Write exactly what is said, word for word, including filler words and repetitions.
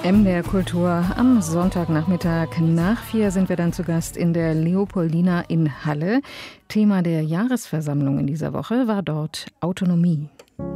M D R Kultur am Sonntagnachmittag. Nach vier sind wir dann zu Gast in der Leopoldina in Halle. Thema der Jahresversammlung in dieser Woche war dort Autonomie.